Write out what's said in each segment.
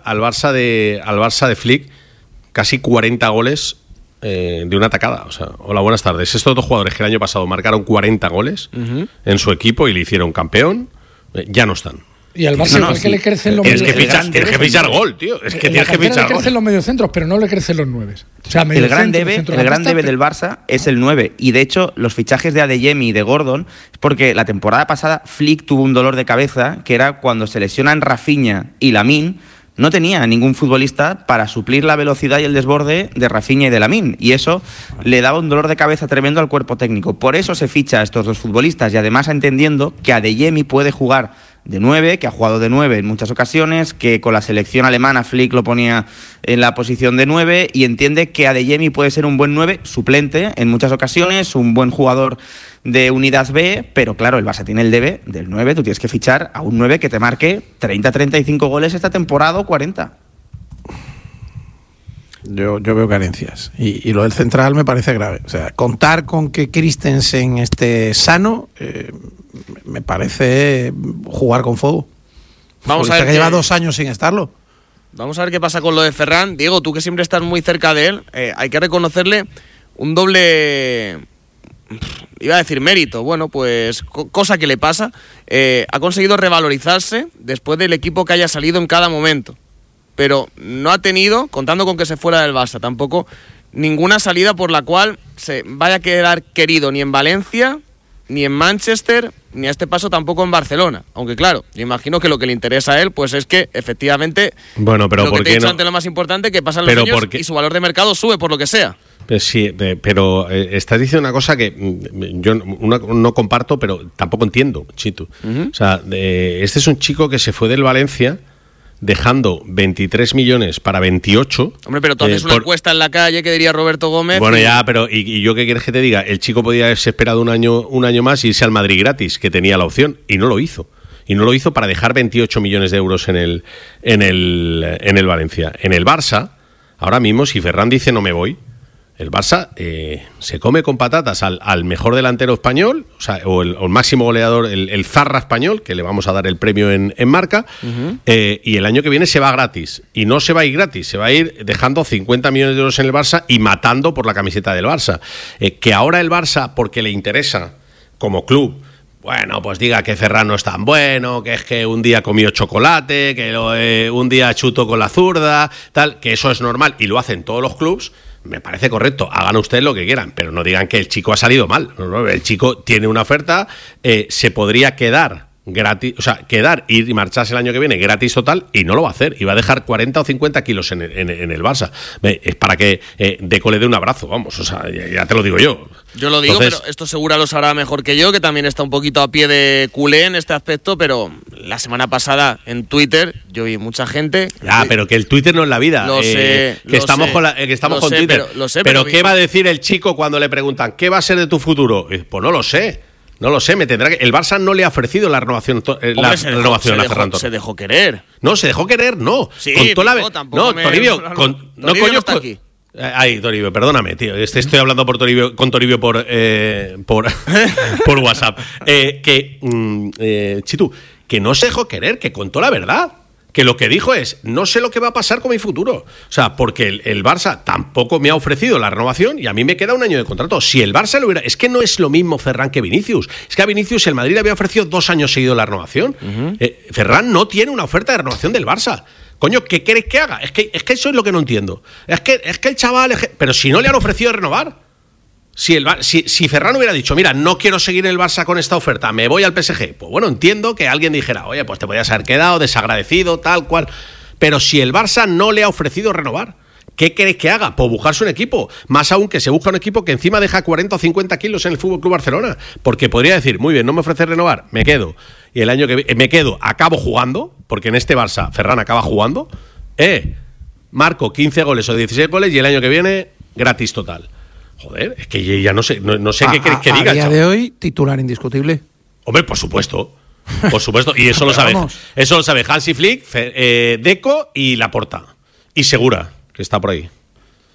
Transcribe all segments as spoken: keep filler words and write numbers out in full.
al Barça de, al Barça de Flick casi cuarenta goles eh, de una atacada. O sea, hola, buenas tardes. Estos dos jugadores que el año pasado marcaron cuarenta goles uh-huh. en su equipo y le hicieron campeón, eh, ya no están. Y al Barça no, no, es que sí. le crecen los mediocentros. Tienes que fichar gol, tío. Es que tienes que fichar gol. Le crecen los mediocentros, pero no le crecen los nueve. O sea, el gran debe, el gran debe del Barça es el nueve. Y de hecho, los fichajes de Adeyemi y de Gordon es porque la temporada pasada Flick tuvo un dolor de cabeza que era cuando se lesionan Rafinha y Lamine. No tenía ningún futbolista para suplir la velocidad y el desborde de Rafinha y de Lamine. Y eso le daba un dolor de cabeza tremendo al cuerpo técnico. Por eso se ficha a estos dos futbolistas. Y además entendiendo que Adeyemi puede jugar de nueve, que ha jugado de nueve en muchas ocasiones, que con la selección alemana Flick lo ponía en la posición de nueve y entiende que Adeyemi puede ser un buen nueve suplente en muchas ocasiones, un buen jugador de unidad B, pero claro, el Barça tiene el debe del nueve, tú tienes que fichar a un nueve que te marque treinta a treinta y cinco goles esta temporada o cuarenta. Yo, yo veo carencias y, y lo del central me parece grave. O sea, contar con que Christensen esté sano eh, me parece jugar con fuego. Vamos a ver que, que lleva dos años sin estarlo. Vamos a ver qué pasa con lo de Ferran. Diego, tú que siempre estás muy cerca de él, eh, hay que reconocerle un doble, iba a decir mérito, bueno, pues co- cosa que le pasa. Eh, ha conseguido revalorizarse después del equipo que haya salido en cada momento. Pero no ha tenido, contando con que se fuera del Barça, tampoco ninguna salida por la cual se vaya a quedar querido ni en Valencia, ni en Manchester, ni a este paso tampoco en Barcelona. Aunque claro, yo imagino que lo que le interesa a él pues es que efectivamente, bueno, pero lo ¿por que te qué he dicho no? antes, lo más importante, que pasan los pero años porque... y su valor de mercado sube por lo que sea. Pues sí, pero eh, estás diciendo una cosa que yo no, no comparto, pero tampoco entiendo, Chitu. Uh-huh. O sea, de, este es un chico que se fue del Valencia dejando veintitrés millones para veintiocho. Hombre, pero tú haces eh, una por... encuesta en la calle que diría Roberto Gómez. Bueno, y... ya, pero ¿y, y yo qué quieres que te diga? El chico podía haberse esperado un año, un año más y irse al Madrid gratis, que tenía la opción, y no lo hizo. Y no lo hizo para dejar veintiocho millones de euros en el, en el, en el Valencia. En el Barça, ahora mismo, si Ferran dice no me voy, el Barça eh, se come con patatas al, al mejor delantero español, o sea, o el, o el máximo goleador, el, el Zarra español, que le vamos a dar el premio en, en Marca, uh-huh. eh, y el año que viene se va gratis. Y no se va a ir gratis, se va a ir dejando cincuenta millones de euros en el Barça y matando por la camiseta del Barça. Eh, que ahora el Barça, porque le interesa como club, bueno, pues diga que Ferran no es tan bueno, que es que un día comió chocolate, que lo, eh, un día chutó con la zurda, tal, que eso es normal y lo hacen todos los clubs. Me parece correcto, hagan ustedes lo que quieran, pero no digan que el chico ha salido mal. No, no, el chico tiene una oferta, eh, se podría quedar gratis, o sea, quedar ir y marcharse el año que viene gratis total y no lo va a hacer. Y va a dejar cuarenta o cincuenta kilos en, en, en el Barça. Es para que eh, Deco le dé un abrazo, vamos, o sea, ya, ya te lo digo yo. Yo lo digo, Entonces, pero esto Segura lo sabrá mejor que yo, que también está un poquito a pie de culé en este aspecto, pero la semana pasada en Twitter yo vi mucha gente... Ya, pero que el Twitter no es la vida. Lo eh, sé, que, lo estamos sé, con la, eh, que estamos lo con sé, Twitter. Pero, lo sé, pero, pero ¿qué va a decir el chico cuando le preguntan ¿qué va a ser de tu futuro? Pues no lo sé. No lo sé, me tendrá que... El Barça no le ha ofrecido la renovación, eh, la se dejó, renovación se a dejó, Ferran Torres. Se dejó querer. No, se dejó querer, no. Sí, con toda Pico, la... No, me... Toribio, no, con... Toribio no coño, no está aquí. Ay, Toribio, perdóname, tío. Este, estoy hablando por Toribio, con Toribio por eh, por, por WhatsApp. Eh, que, mm, eh, Chitu, que no se dejó querer, que contó la verdad. Que lo que dijo es, no sé lo que va a pasar con mi futuro. O sea, porque el, el Barça tampoco me ha ofrecido la renovación y a mí me queda un año de contrato. Si el Barça lo hubiera... Es que no es lo mismo Ferran que Vinicius. Es que a Vinicius el Madrid le había ofrecido dos años seguidos la renovación. Uh-huh. Eh, Ferran no tiene una oferta de renovación del Barça. Coño, ¿qué queréis que haga? Es que, es que eso es lo que no entiendo. Es que, es que el chaval... Es que, pero si no le han ofrecido renovar... Si, el, si, si Ferran hubiera dicho, mira, no quiero seguir en el Barça con esta oferta, me voy al P S G, pues bueno, entiendo que alguien dijera, oye, pues te podías haber quedado desagradecido, tal cual. Pero si el Barça no le ha ofrecido renovar, ¿qué queréis que haga? Pues buscarse un equipo. Más aún que se busca un equipo que encima deja cuarenta o cincuenta kilos en el F C Barcelona. Porque podría decir, muy bien, no me ofrece renovar, me quedo. Y el año que viene, me quedo, acabo jugando, porque en este Barça Ferran acaba jugando, eh, marco quince goles o dieciséis goles y el año que viene, gratis total. Joder, es que ya no sé, no, no sé a, qué queréis que a diga. A día chaval. de hoy, titular indiscutible. Hombre, por supuesto. Por supuesto. Y eso lo sabe. Eso lo sabe Hansi Flick, eh, Deco y Laporta. Y Segura, que está por ahí.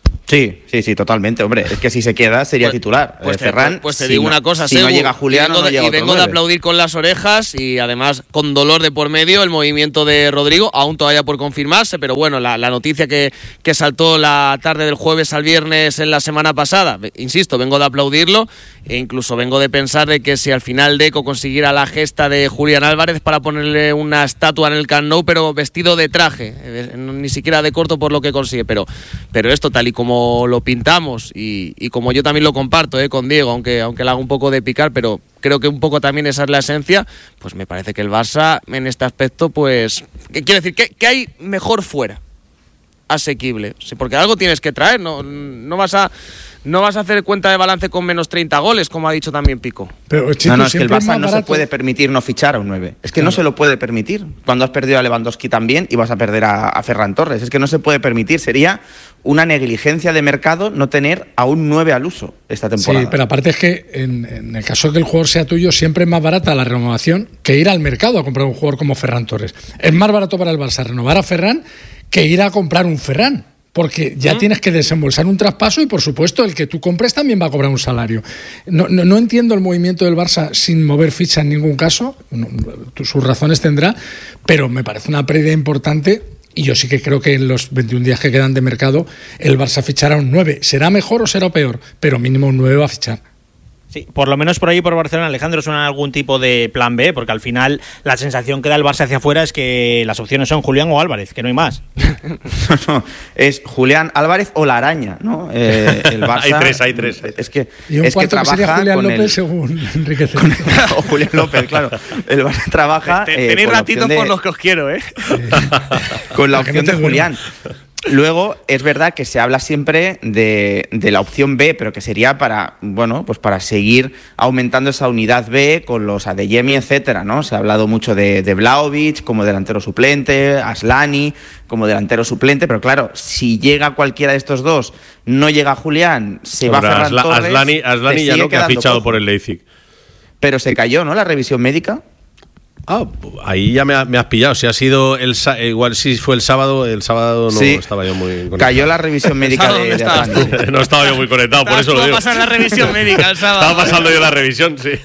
Sí, sí, sí, totalmente, hombre. Es que si se queda sería pues, titular. Pues eh, te, Ferran, pues te si digo no, una cosa, si Segu, no llega Julián, y vengo, no de, llega y otro vengo de nueve. aplaudir con las orejas y además con dolor de por medio el movimiento de Rodrigo, aún todavía por confirmarse, pero bueno, la, la noticia que, que saltó la tarde del jueves al viernes en la semana pasada, insisto, vengo de aplaudirlo e incluso vengo de pensar de que si al final Deco consiguiera la gesta de Julián Álvarez para ponerle una estatua en el Camp Nou, pero vestido de traje, ni siquiera de corto por lo que consigue, pero, pero esto tal y como lo pintamos y, y como yo también lo comparto eh, con Diego, aunque, aunque le haga un poco de picar, pero creo que un poco también esa es la esencia, pues me parece que el Barça en este aspecto, pues, ¿qué quiero decir? ¿Qué, qué hay mejor fuera? Asequible, sí, porque algo tienes que traer, no, no vas a no vas a hacer cuenta de balance con menos treinta goles, como ha dicho también Pico. Pero, Chico, no, no, es que el Barça es no se puede permitir no fichar a un nueve. Es que claro. no se lo puede permitir. Cuando has perdido a Lewandowski también y vas a perder a, a Ferran Torres. Es que no se puede permitir. Sería una negligencia de mercado no tener a un nueve al uso esta temporada. Sí, pero aparte es que en, en el caso de que el jugador sea tuyo, siempre es más barata la renovación que ir al mercado a comprar un jugador como Ferran Torres. Es más barato para el Barça renovar a Ferran que ir a comprar un Ferran. Porque ya ¿Mm? tienes que desembolsar un traspaso y, por supuesto, el que tú compres también va a cobrar un salario. No, no, no entiendo el movimiento del Barça sin mover ficha en ningún caso. No, sus razones tendrá, pero me parece una pérdida importante y yo sí que creo que en los veintiún días que quedan de mercado el Barça fichará un nueve. ¿Será mejor o será peor? Pero mínimo un nueve va a fichar. Sí, por lo menos por ahí por Barcelona, Alejandro, suena algún tipo de plan B, porque al final la sensación que da el Barça hacia afuera es que las opciones son Julián o Álvarez, que no hay más. No, es Julián Álvarez o la araña, ¿no? Eh, el Barça, hay tres, hay tres. Es que, y un es cuarto que, que sería Julián López, el, según Enrique con, o Julián López, claro. El Barça trabaja. Ten, eh, tenéis ratitos de, por los que os quiero, ¿eh? Con la opción de Julián. Luego, es verdad que se habla siempre de, de la opción B, pero que sería para, bueno, pues para seguir aumentando esa unidad B con los Adeyemi, etcétera, ¿no? Se ha hablado mucho de, de Vlahovic como delantero suplente, Aslani como delantero suplente, pero claro, si llega cualquiera de estos dos, no llega Julián, se va Ferran Asla, Torres... Aslani, Aslani ya no, que ha fichado cojo. por el Leipzig. Pero se cayó, ¿no?, la revisión médica. Ah, ahí ya me, ha, me has pillado. Si ha sido el igual si fue el sábado, el sábado no sí. estaba yo muy conectado. Cayó la revisión médica de, de Atlanta. No estaba yo muy conectado, por eso lo digo. Estaba pasando la revisión médica el sábado. Estaba pasando yo la revisión, sí.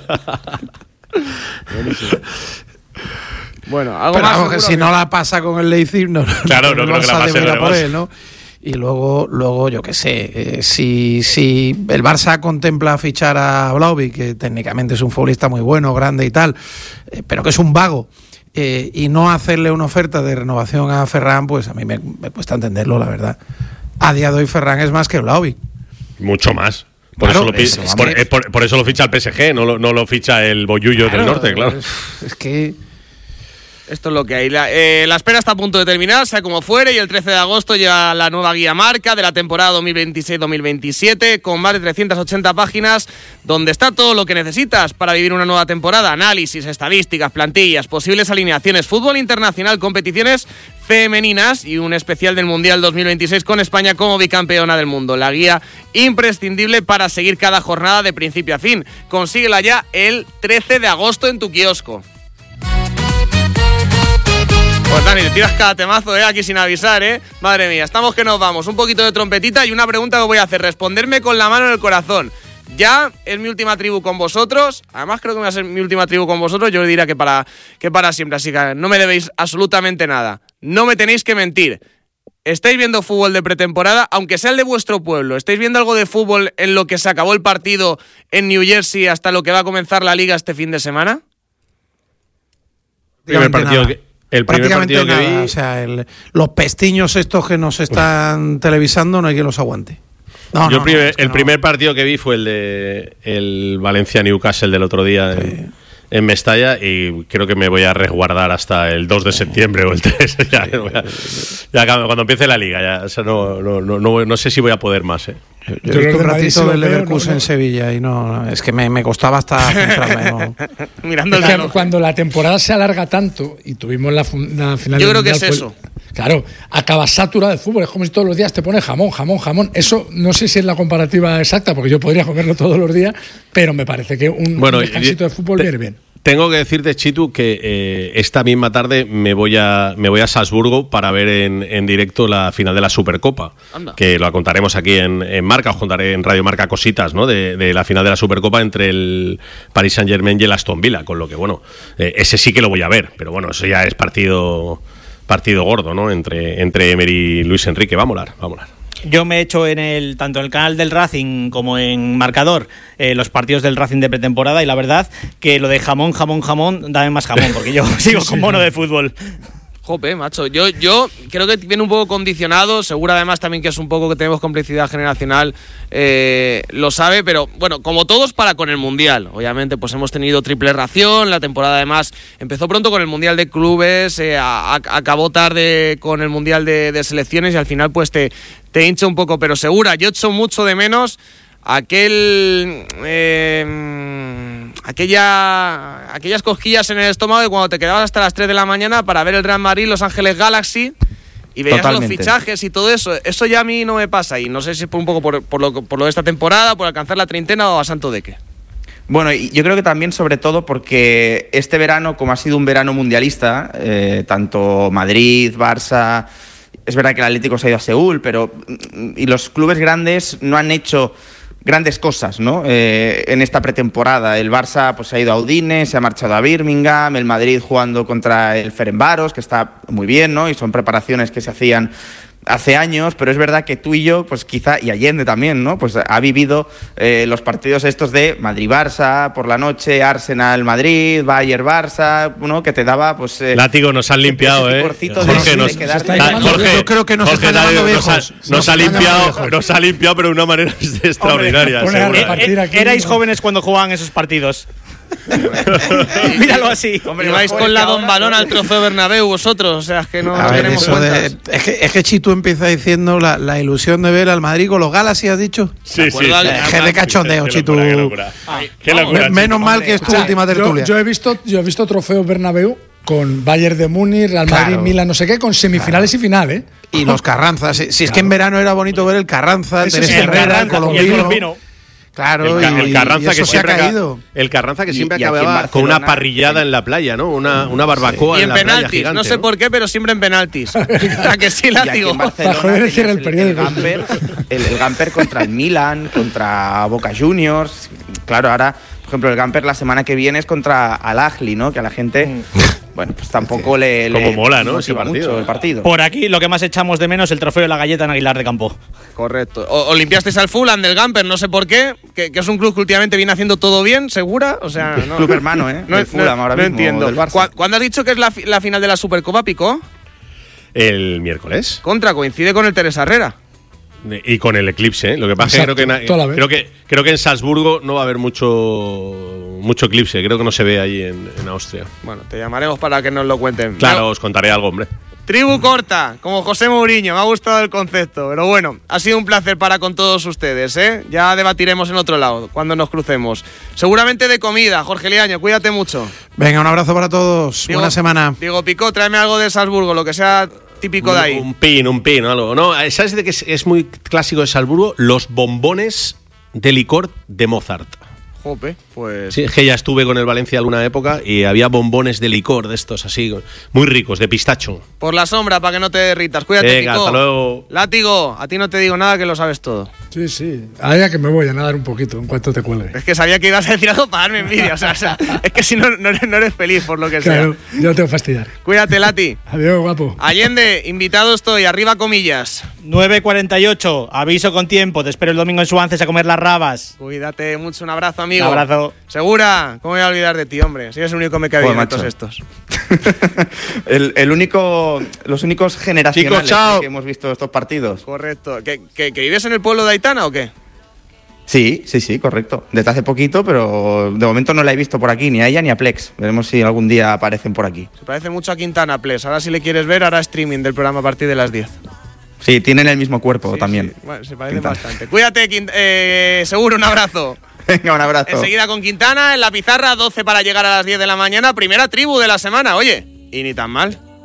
Bueno, algo Pero más algo que si no la pasa con el Leipzig, no. Claro, no, no creo que la pase por él, ¿no? Y luego, luego yo qué sé, eh, si, si el Barça contempla fichar a Vlahovic, que técnicamente es un futbolista muy bueno, grande y tal, eh, pero que es un vago, eh, y no hacerle una oferta de renovación a Ferran, pues a mí me, me cuesta entenderlo, la verdad. A día de hoy Ferran es más que Vlahovic. Mucho más. Por, claro, eso lo, eso, por, por, por eso lo ficha el P S G, no lo, no lo ficha el Bollullo claro, del Norte, claro. Es, es que... Esto es lo que hay. La, eh, la espera está a punto de terminar, sea como fuere, y el trece de agosto llega la nueva guía marca de la temporada dos mil veintiséis dos mil veintisiete, con más de trescientas ochenta páginas, donde está todo lo que necesitas para vivir una nueva temporada: análisis, estadísticas, plantillas, posibles alineaciones, fútbol internacional, competiciones femeninas y un especial del Mundial dos mil veintiséis con España como bicampeona del mundo. La guía imprescindible para seguir cada jornada de principio a fin. Consíguela ya el trece de agosto en tu kiosco. Pues Dani, te tiras cada temazo, ¿eh? Aquí sin avisar, ¿eh? Madre mía, estamos que nos vamos. Un poquito de trompetita y una pregunta que voy a hacer. Responderme con la mano en el corazón. Ya es mi última tribu con vosotros. Además creo que va a ser mi última tribu con vosotros. Yo diría que para, que para siempre. Así que no me debéis absolutamente nada. No me tenéis que mentir. ¿Estáis viendo fútbol de pretemporada? Aunque sea el de vuestro pueblo. ¿Estáis viendo algo de fútbol en lo que se acabó el partido en New Jersey hasta lo que va a comenzar la Liga este fin de semana? Primer partido que... El primer partido nada, que vi... O sea, el, los pestiños estos que nos están televisando no hay quien los aguante. No, Yo no, primer, no, es que el no. primer partido que vi fue el de el Valencia-Newcastle del otro día Sí. en, en Mestalla, y creo que me voy a resguardar hasta el dos de septiembre o el tres. ya, ya, ya cuando empiece la Liga. Ya, o sea, no, no, no, no, no sé si voy a poder más. ¿eh? Yo, yo he visto un ratito del Leverkusen en no, no. Sevilla y no, es que me, me costaba hasta centrarme. No. Mirando el claro, cuando la temporada se alarga tanto y tuvimos la, la final yo del creo que es fue, eso. Claro, acaba saturado de fútbol. Es como si todos los días te pones jamón, jamón, jamón. Eso no sé si es la comparativa exacta, porque yo podría comerlo todos los días, pero me parece que un, bueno, un descansito de fútbol te, viene bien. Tengo que decirte, Chitu, que eh, esta misma tarde me voy a me voy a Salzburgo para ver en, en directo la final de la Supercopa. Anda. Que lo contaremos aquí en, en Marca, os contaré en Radio Marca cositas, ¿no? De, de la final de la Supercopa entre el Paris Saint-Germain y el Aston Villa, con lo que, bueno, eh, ese sí que lo voy a ver, pero bueno, eso ya es partido partido gordo, ¿no? Entre, entre Emery y Luis Enrique. Va a molar, va a molar. Yo me he hecho en el tanto en el canal del Racing como en Marcador eh, los partidos del Racing de pretemporada y la verdad que lo de jamón, jamón, jamón, dame más jamón porque yo sigo sí, con mono de fútbol. Jope, macho. Yo, yo creo que viene un poco condicionado. Seguro además también que es un poco que tenemos complicidad generacional. Eh, lo sabe, pero bueno, como todos para con el Mundial. Obviamente pues hemos tenido triple ración. La temporada además empezó pronto con el Mundial de Clubes. Eh, a, a, acabó tarde con el Mundial de, de Selecciones y al final pues te, te hincha un poco. Pero segura, yo echo mucho de menos aquel eh, aquella aquellas cosquillas en el estómago de cuando te quedabas hasta las tres de la mañana para ver el Real Madrid, Los Ángeles Galaxy y veías Totalmente. Los fichajes y todo eso. Eso ya a mí no me pasa y no sé si es por un poco por, por, lo, por lo de esta temporada, por alcanzar la treintena o a santo de qué. Bueno, yo creo que también sobre todo porque este verano, como ha sido un verano mundialista, eh, tanto Madrid, Barça, es verdad que el Atlético se ha ido a Seúl, pero y los clubes grandes no han hecho grandes cosas, ¿no? Eh, en esta pretemporada. El Barça pues, se ha ido a Udine, se ha marchado a Birmingham, el Madrid jugando contra el Ferencváros, que está muy bien, ¿no? Y son preparaciones que se hacían hace años, pero es verdad que tú y yo, pues quizá, y Allende también, ¿no? Pues ha vivido eh, los partidos estos de Madrid-Barça por la noche, Arsenal-Madrid, Bayern-Barça, ¿no? Que te daba, pues... Eh, Látigo, nos han limpiado, ¿eh? Jorge, nos, de Jorge, yo creo que nos Jorge, está llamando viejos. Nos ha, nos nos ha limpiado, nos ha limpiado, pero de una manera extraordinaria. Hombre, eh, erais jóvenes cuando jugaban esos partidos. Míralo así. Hombre, vais con la Don Balón al Trofeo Bernabéu vosotros, o sea, es que no, no ver, tenemos cuentas. De, es, que, es que Chitu empieza diciendo la, la ilusión de ver al Madrid con los Galaxy, ¿has dicho? Sí, sí. Es que de cachondeo, Chitu. Qué locura, ah, qué locura, menos mal que es tu o sea, última tertulia. Yo, yo, he visto, yo he visto Trofeo Bernabéu con Bayern de Múnich, Real Madrid, claro. Milan, no sé qué, con semifinales claro. y final, ¿eh? Y los Carranzas. Si, si es claro. que en verano era bonito ver el Carranza, el Teresa Herrera, el colombino. Claro, el, el, Carranza y, y que se ha caído. El Carranza que siempre y, y acababa con una parrillada en la playa, ¿no? Una, una barbacoa sí. en, y en, en la penaltis, playa gigante, no sé ¿no? por qué, pero siempre en penaltis. ¿A que sí, Látigo? En Barcelona el, el, el, Gamper, el, el Gamper contra el Milan, contra Boca Juniors. Claro, ahora, por ejemplo, el Gamper la semana que viene es contra Al Ahly, ¿no? Que a la gente... Bueno, pues tampoco le, le como mola, ¿no? Ese partido. Mucho el partido. Por aquí lo que más echamos de menos es el trofeo de la galleta en Aguilar de Campo. Correcto. O, o limpiasteis al Fulham del Gamper, no sé por qué, que, que es un club que últimamente viene haciendo todo bien, ¿segura? O sea, no, club hermano, ¿eh? No, el Fulham no, ahora no mismo. entiendo. Del Barça. ¿Cuándo has dicho que es la, la final de la Supercopa, Pico? El miércoles. Contra, coincide con el Teresa Herrera. Y con el eclipse, ¿eh? Lo que pasa es que creo que, creo que creo que en Salzburgo no va a haber mucho mucho eclipse, creo que no se ve ahí en, en Austria. Bueno, te llamaremos para que nos lo cuenten. Claro, no. os contaré algo, hombre. Tribu corta, como José Mourinho, me ha gustado el concepto, pero bueno, ha sido un placer para con todos ustedes, ¿eh? Ya debatiremos en otro lado, cuando nos crucemos. Seguramente de comida, Jorge Liaño, cuídate mucho. Venga, un abrazo para todos, Diego, buena semana. Diego Picó, tráeme algo de Salzburgo, lo que sea típico de ahí. Un, un pin, un pin, algo. No, ¿sabes de qué es, es muy clásico de Salzburgo? Los bombones de licor de Mozart. Jope, pues... Sí, es que ya estuve con el Valencia alguna época y había bombones de licor de estos así, muy ricos, de pistacho. Por la sombra, para que no te derritas. Cuídate, Venga, Pico. hasta luego. Látigo, a ti no te digo nada, que lo sabes todo. Sí, sí. Ahora que me voy a nadar un poquito en cuanto te cuelgue. Es que sabía que ibas a decir algo para darme envidia. O sea, o sea es que si no, no, eres, no eres feliz por lo que claro, sea. Yo te voy a fastidiar. Cuídate, Lati. Adiós, guapo. Allende, invitado estoy, arriba comillas. nueve cuarenta y ocho, aviso con tiempo, te espero el domingo en Suances a comer las rabas. Cuídate mucho, un abrazo, amigo. Un abrazo. Segura, ¿cómo me voy a olvidar de ti, hombre? Si eres el único que me queda bien en todos estos. el, el único, los únicos generacionales Chicos, que hemos visto estos partidos. Correcto. ¿Que, que, que vives en el pueblo de Aitana o qué? Sí, sí, sí, correcto. Desde hace poquito, pero de momento no la he visto por aquí, ni a ella ni a Plex. Veremos si algún día aparecen por aquí. Se parece mucho a Quintana, Plex. Ahora si le quieres ver, hará streaming del programa a partir de las diez. Sí, tienen el mismo cuerpo sí, también. Sí. Bueno, se parecen bastante. Cuídate, Quint eh, Seguro, un abrazo. Venga, un abrazo. Enseguida con Quintana, en la pizarra, doce para llegar a las diez de la mañana. Primera tribu de la semana, oye. Y ni tan mal.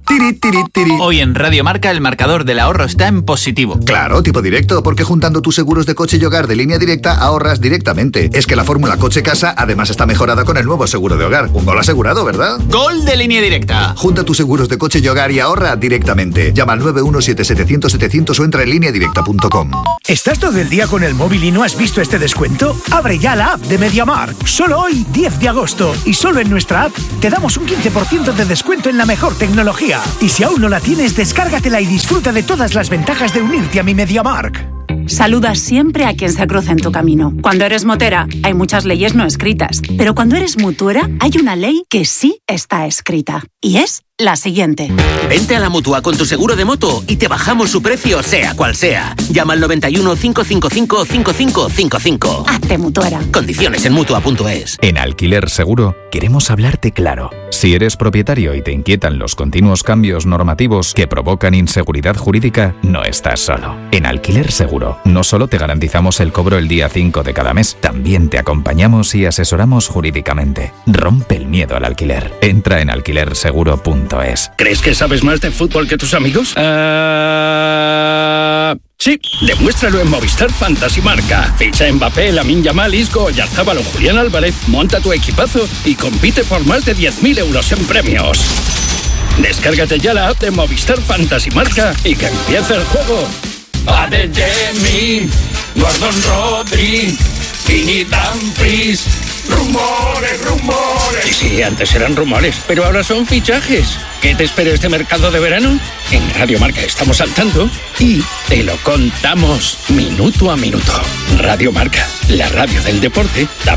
Tiri, tiri, tiri. Hoy en Radio Marca el marcador del ahorro está en positivo. Claro, tipo directo, porque juntando tus seguros de coche y hogar de Línea Directa ahorras directamente. Es que la fórmula coche-casa además está mejorada con el nuevo seguro de hogar. Un gol asegurado, ¿verdad? ¡Gol de Línea Directa! Junta tus seguros de coche y hogar y ahorra directamente. Llama al nueve uno siete siete cero cero setecientos o entra en línea directa punto com. ¿Estás todo el día con el móvil y no has visto este descuento? Abre ya la app de MediaMarkt. Solo hoy, diez de agosto, y solo en nuestra app te damos un quince por ciento de descuento en la mejor tecnología. Y si aún no la tienes, descárgatela y disfruta de todas las ventajas de unirte a mi MediaMarkt. Saluda siempre a quien se cruza en tu camino. Cuando eres motera, hay muchas leyes no escritas. Pero cuando eres mutuera, hay una ley que sí está escrita. Y es la siguiente. Vente a la Mutua con tu seguro de moto y te bajamos su precio, sea cual sea. Llama al noventa y uno, cinco cinco cinco, cinco cinco cinco cinco. Hazte mutuera. Condiciones en Mutua punto es. En Alquiler Seguro queremos hablarte claro. Si eres propietario y te inquietan los continuos cambios normativos que provocan inseguridad jurídica, no estás solo. En Alquiler Seguro no solo te garantizamos el cobro el día cinco de cada mes, también te acompañamos y asesoramos jurídicamente. Rompe el miedo al alquiler. Entra en alquiler seguro punto es. ¿Crees que sabes más de fútbol que tus amigos? Uh... Sí, demuéstralo en Movistar Fantasy Marca. Ficha Mbappé, Lamine Yamal, Isco, Oyarzabal o Julián Álvarez, monta tu equipazo y compite por más de diez mil euros en premios. Descárgate ya la app de Movistar Fantasy Marca y que empiece el juego. Adeyemi, Gordon Rodri, Vini Dumfries. ¡Rumores, rumores! Sí, sí, antes eran rumores, pero ahora son fichajes. ¿Qué te espera este mercado de verano? En Radio Marca estamos al tanto y te lo contamos minuto a minuto. Radio Marca, la radio del deporte.